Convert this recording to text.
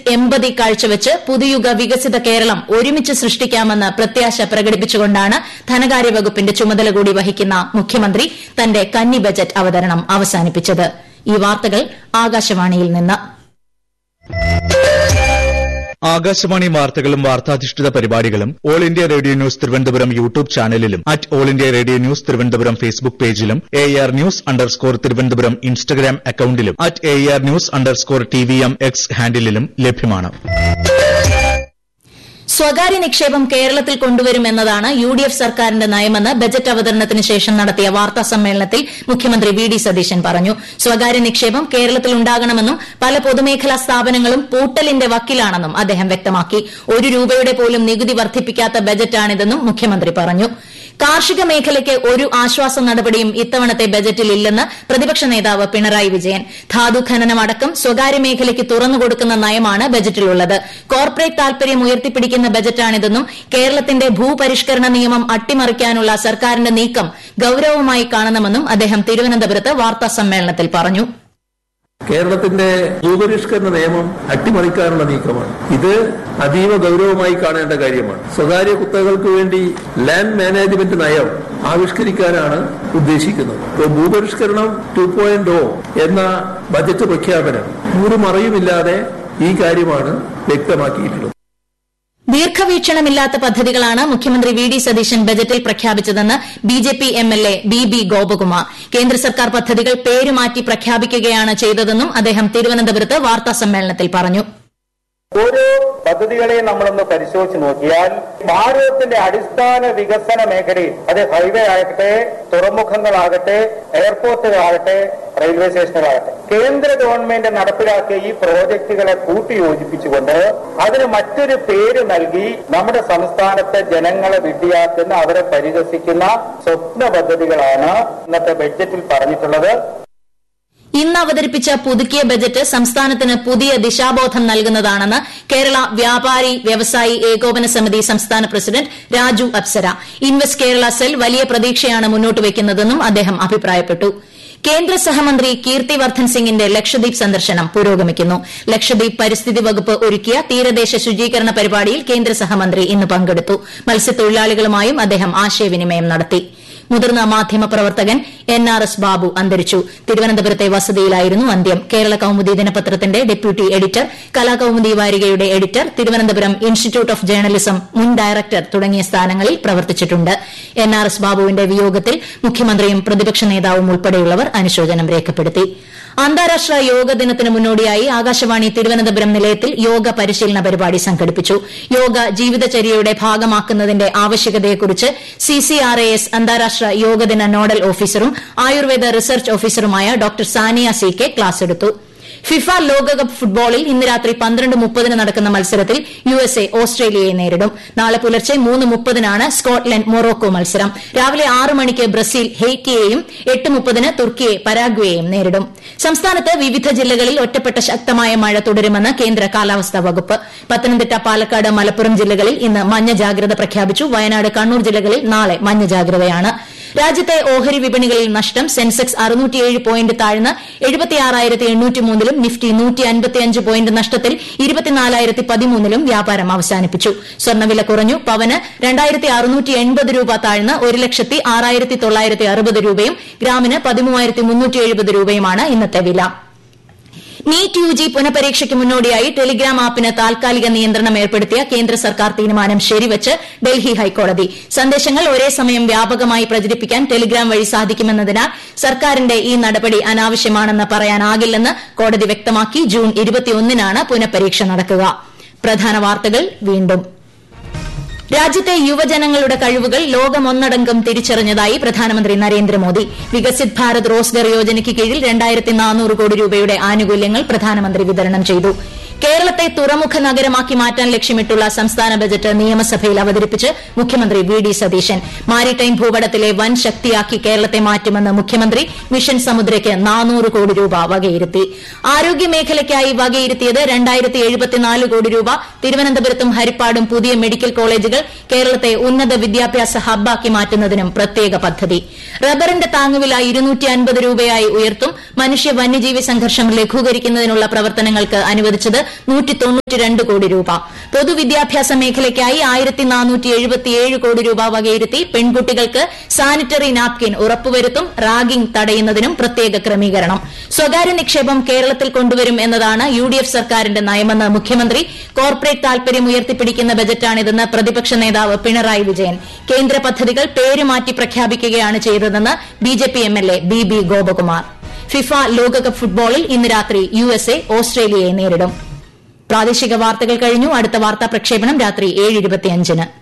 വിത്ത് എമ്പതി കാഴ്ചവെച്ച് പുതുയുഗ വികസിത കേരളം ഒരുമിച്ച് സൃഷ്ടിക്കാമെന്ന് പ്രത്യാശ പ്രകടിപ്പിച്ചുകൊണ്ടാണ് ധനകാര്യ വകുപ്പിന്റെ ചുമതല കൂടി വഹിക്കുന്ന മുഖ്യമന്ത്രി തന്റെ കന്നി ബജറ്റ് അവതരണം അവസാനിപ്പിച്ചത്. ഈ വാർത്തകൾ ആകാശവാണിയിൽ നിന്ന്. ആകാശവാണി വാർത്തകളും വാർത്താധിഷ്ഠിത പരിപാടികളും all India radio news Thiruvananthapuram YouTube ചാനലിലും all India radio news Thiruvananthapuram Facebook പേജിലും AR ന്യൂസ് _തിരുവനന്തപുരം ഇൻസ്റ്റഗ്രാം അക്കൌണ്ടിലും AR ന്യൂസ് _TVM X ഹാൻഡിലും ലഭ്യമാണ്. സ്വകാര്യ നിക്ഷേപം കേരളത്തിൽ കൊണ്ടുവരുമെന്നതാണ് UDF സർക്കാരിന്റെ നയമെന്ന് ബജറ്റ് അവതരണത്തിന് ശേഷം നടത്തിയ വാർത്താ സമ്മേളനത്തിൽ മുഖ്യമന്ത്രി VD സതീശൻ പറഞ്ഞു. സ്വകാര്യ നിക്ഷേപം കേരളത്തിൽ ഉണ്ടാകണമെന്നും പല പൊതുമേഖലാ സ്ഥാപനങ്ങളും പൂട്ടലിന്റെ വക്കിലാണെന്നും അദ്ദേഹം വ്യക്തമാക്കി. 1 രൂപയുടെ പോലും നികുതി വർദ്ധിപ്പിക്കാത്ത ബജറ്റാണിതെന്നും മുഖ്യമന്ത്രി പറഞ്ഞു. കാർഷിക മേഖലയ്ക്ക് ഒരു ആശ്വാസ നടപടിയും ഇത്തവണത്തെ ബജറ്റിൽ ഇല്ലെന്ന് പ്രതിപക്ഷ നേതാവ് പിണറായി വിജയൻ. ധാതു ഖനനം അടക്കം സ്വകാര്യ മേഖലയ്ക്ക് തുറന്നുകൊടുക്കുന്ന നയമാണ് ബജറ്റിലുള്ളത്. കോർപ്പറേറ്റ് താൽപര്യം ഉയർത്തിപ്പിടിക്കുന്ന ബജറ്റാണിതെന്നും കേരളത്തിന്റെ ഭൂപരിഷ്കരണ നിയമം അട്ടിമറിക്കാനുള്ള സർക്കാരിന്റെ നീക്കം ഗൌരവമായി കാണണമെന്നും അദ്ദേഹം തിരുവനന്തപുരത്ത് വാർത്താസമ്മേളനത്തിൽ പറഞ്ഞു. കേരളത്തിന്റെ ഭൂപരിഷ്കരണ നിയമം അട്ടിമറിക്കാനുള്ള നീക്കമാണ്. ഇത് അതീവ ഗൌരവമായി കാണേണ്ട കാര്യമാണ്. സ്വകാര്യ കുത്തകൾക്ക് വേണ്ടി ലാൻഡ് മാനേജ്മെന്റ് നയം ആവിഷ്കരിക്കാനാണ് ഉദ്ദേശിക്കുന്നത്. ഭൂപരിഷ്കരണം 2.0 എന്ന ബജറ്റ് പ്രഖ്യാപനം ഒരു മറയുമില്ലാതെ ഈ കാര്യമാണ് വ്യക്തമാക്കിയിട്ടുള്ളത്. ദീർഘവീക്ഷണമില്ലാത്ത പദ്ധതികളാണ് മുഖ്യമന്ത്രി VD സതീശൻ ബജറ്റിൽ പ്രഖ്യാപിച്ചതെന്ന് BJP MLA BB ഗോപകുമാർ. കേന്ദ്ര സർക്കാർ പദ്ധതികൾ പേരുമാറ്റി പ്രഖ്യാപിക്കുകയാണ് ചെയ്തതെന്നും അദ്ദേഹം തിരുവനന്തപുരത്ത് വാർത്താസമ്മേളനത്തിൽ പറഞ്ഞു. ഓരോ പദ്ധതികളെയും നമ്മളൊന്ന് പരിശോധിച്ച് നോക്കിയാൽ ഭാരതത്തിന്റെ അടിസ്ഥാന വികസന മേഖലയിൽ അത് ഹൈവേ ആകട്ടെ, തുറമുഖങ്ങളാകട്ടെ, എയർപോർട്ടുകളാകട്ടെ, റെയിൽവേ സ്റ്റേഷനുകളാകട്ടെ, കേന്ദ്ര ഗവൺമെന്റ് നടപ്പിലാക്കിയ ഈ പ്രോജക്ടുകളെ കൂട്ടിയോജിപ്പിച്ചുകൊണ്ട് അതിന് മറ്റൊരു പേര് നൽകി നമ്മുടെ സംസ്ഥാനത്തെ ജനങ്ങളെ വിഡ്ഢിയാക്കുന്ന, അവരെ പരിഹസിക്കുന്ന സ്വപ്ന പദ്ധതികളാണ് ഇന്നത്തെ ബഡ്ജറ്റിൽ പറഞ്ഞിട്ടുള്ളത്. ഇന്ന് അവതരിപ്പിച്ച പുതുക്കിയ ബജറ്റ് സംസ്ഥാനത്തിന് പുതിയ ദിശാബോധം നൽകുന്നതാണെന്ന് കേരള വ്യാപാരി വ്യവസായി ഏകോപന സമിതി സംസ്ഥാന president Raju Apsara. Invest Kerala cell വലിയ പ്രതീക്ഷയാണ് മുന്നോട്ട് വയ്ക്കുന്നതെന്നും അദ്ദേഹം അഭിപ്രായപ്പെട്ടു. കേന്ദ്ര സഹമന്ത്രി കീർത്തി വർദ്ധൻ സിംഗിന്റെ ലക്ഷദ്വീപ് സന്ദർശനം പുരോഗമിക്കുന്നു. ലക്ഷദ്വീപ് പരിസ്ഥിതി വകുപ്പ് ഒരുക്കിയ തീരദേശ ശുചീകരണ പരിപാടിയിൽ കേന്ദ്ര സഹമന്ത്രി ഇന്ന് പങ്കെടുത്തു. മത്സ്യത്തൊഴിലാളികളുമായും അദ്ദേഹം ആശയവിനിമയം നടത്തി. മുതിർന്ന മാധ്യമപ്രവർത്തകൻ NRS ബാബു അന്തരിച്ചു. തിരുവനന്തപുരത്തെ വസതിയിലായിരുന്നു അന്ത്യം. കേരള കൌമുദി ദിനപത്രത്തിന്റെ deputy editor, Kalakaumudi വാരികയുടെ editor, Thiruvananthapuram institute of journalism മുൻ ഡയറക്ടർ തുടങ്ങിയ സ്ഥാനങ്ങളിൽ പ്രവർത്തിച്ചിട്ടുണ്ട്. NRS ബാബുവിന്റെ വിയോഗത്തിൽ മുഖ്യമന്ത്രിയും പ്രതിപക്ഷ നേതാവും ഉൾപ്പെടെയുള്ളവർ അനുശോചനം രേഖപ്പെടുത്തി. അന്താരാഷ്ട്ര യോഗ ദിനത്തിന് മുന്നോടിയായി ആകാശവാണി തിരുവനന്തപുരം നിലയത്തിൽ യോഗ പരിശീലന പരിപാടി സംഘടിപ്പിച്ചു. യോഗ ജീവിതചര്യയുടെ ഭാഗമാക്കുന്നതിന്റെ ആവശ്യകതയെക്കുറിച്ച് CCRAS അന്താരാഷ്ട്ര യോഗദിന നോഡൽ ഓഫീസറും Ayurveda research ഓഫീസറുമായ doctor Sania CK class എടുത്തു. ഫിഫ ലോകകപ്പ് ഫുട്ബോളിൽ ഇന്ന് രാത്രി 12:30 നടക്കുന്ന മത്സരത്തിൽ USA ഓസ്ട്രേലിയയെ നേരിടും. നാളെ പുലർച്ചെ 3:30 സ്കോട്ട്ലൻഡ് മൊറോക്കോ മത്സരം. രാവിലെ 6 മണിക്ക് ബ്രസീൽ ഹെയ്റ്റിയെയും 8:30 തുർക്കിയെ പരാഗ്വേയെയും നേരിടും. സംസ്ഥാനത്ത് വിവിധ ജില്ലകളിൽ ഒറ്റപ്പെട്ട ശക്തമായ മഴ തുടരുമെന്ന് കേന്ദ്ര കാലാവസ്ഥാ വകുപ്പ്. പത്തനംതിട്ട, പാലക്കാട്, മലപ്പുറം ജില്ലകളിൽ ഇന്ന് മഞ്ഞ ജാഗ്രത പ്രഖ്യാപിച്ചു. വയനാട്, കണ്ണൂർ ജില്ലകളിൽ നാളെ മഞ്ഞ ജാഗ്രതയാണ്. രാജ്യത്തെ ഓഹരി വിപണികളിൽ നഷ്ടം. സെൻസെക്സ് 607 പോയിന്റ് താഴ്ന്ന് 76,803-ലും നിഫ്റ്റി 155 പോയിന്റ് നഷ്ടത്തിൽ 24,013-ലും വ്യാപാരം അവസാനിപ്പിച്ചു. സ്വർണ്ണവില കുറഞ്ഞു. പവന് 2,680 രൂപ താഴ്ന്ന് 1,06,960 രൂപയും ഗ്രാമിന് 13,370 രൂപയുമാണ് ഇന്നത്തെ വില. നീറ്റ് UG പുനഃപരീക്ഷയ്ക്ക് മുന്നോടിയായി ടെലിഗ്രാം ആപ്പിന് താൽക്കാലിക നിയന്ത്രണം ഏർപ്പെടുത്തിയ കേന്ദ്ര സർക്കാർ തീരുമാനം ശരിവച്ച് ഡൽഹി ഹൈക്കോടതി. സന്ദേശങ്ങൾ ഒരേ സമയം വ്യാപകമായി പ്രചരിപ്പിക്കാൻ ടെലിഗ്രാം വഴി സാധിക്കുമെന്നതിനാൽ സർക്കാരിന്റെ ഈ നടപടി അനാവശ്യമാണെന്ന് പറയാനാകില്ലെന്ന് കോടതി വ്യക്തമാക്കി. ജൂൺ 21-നാണ് പുനഃപരീക്ഷ നടക്കുക. പ്രധാന വാർത്തകൾ വീണ്ടും. രാജ്യത്തെ യുവജനങ്ങളുടെ കഴിവുകൾ ലോകമൊന്നടങ്കം തിരിച്ചറിഞ്ഞതായി പ്രധാനമന്ത്രി നരേന്ദ്രമോദി. വികസിത് ഭാരത് റോസ്ഗർ യോജനയ്ക്ക് കീഴിൽ 2,400 കോടി രൂപയുടെ ആനുകൂല്യങ്ങൾ പ്രധാനമന്ത്രി വിതരണം ചെയ്തു. കേരളത്തെ തുറമുഖ നഗരമാക്കി മാറ്റാൻ ലക്ഷ്യമിട്ടുള്ള സംസ്ഥാന ബജറ്റ് നിയമസഭയിൽ അവതരിപ്പിച്ച് മുഖ്യമന്ത്രി VD സതീശൻ. മാരിടൈം ഭൂപടത്തിലെ വൻ ശക്തിയാക്കി കേരളത്തെ മാറ്റുമെന്ന് മുഖ്യമന്ത്രി. മിഷൻ സമുദ്രയ്ക്ക് 400 കോടി രൂപ വകയിരുത്തി. ആരോഗ്യമേഖലയ്ക്കായി വകയിരുത്തിയത് 2,074 കോടി രൂപ. തിരുവനന്തപുരത്തും ഹരിപ്പാടും പുതിയ മെഡിക്കൽ കോളേജുകൾ. കേരളത്തെ ഉന്നത വിദ്യാഭ്യാസ ഹബ്ബാക്കി മാറ്റുന്നതിനും പ്രത്യേക പദ്ധതി. റബ്ബറിന്റെ താങ്ങുവില 250 രൂപയായി ഉയർത്തും. മനുഷ്യ വന്യജീവി സംഘർഷം ലഘൂകരിക്കുന്നതിനുള്ള പ്രവർത്തനങ്ങൾക്ക് അനുവദിച്ചത് 192 കോടി രൂപ. പൊതുവിദ്യാഭ്യാസ മേഖലയ്ക്കായി 1477 കോടി രൂപ വകയിരുത്തി. പെൺകുട്ടികൾക്ക് സാനിറ്ററി നാപ്കിൻ ഉറപ്പുവരുത്തും. റാഗിംഗ് തടയുന്നതിനും പ്രത്യേക ക്രമീകരണം. സ്വകാര്യ നിക്ഷേപം കേരളത്തിൽ കൊണ്ടുവരും എന്നതാണ് UDF സർക്കാരിന്റെ നയമെന്ന് മുഖ്യമന്ത്രി. കോർപ്പറേറ്റ് താൽപര്യം ഉയർത്തിപ്പിടിക്കുന്ന ബജറ്റാണിതെന്ന് പ്രതിപക്ഷ നേതാവ് പിണറായി വിജയൻ. കേന്ദ്ര പദ്ധതികൾ പേരുമാറ്റി പ്രഖ്യാപിക്കുകയാണ് ചെയ്തതെന്ന് BJP MLA BB Gopakumar. FIFA ലോകകപ്പ് ഫുട്ബോളിൽ ഇന്ന് രാത്രി USA ഓസ്ട്രേലിയയെ നേരിടും. പ്രാദേശിക വാർത്തകൾ കഴിഞ്ഞു. അടുത്ത വാർത്താ പ്രക്ഷേപണം രാത്രി 7:25-ന്.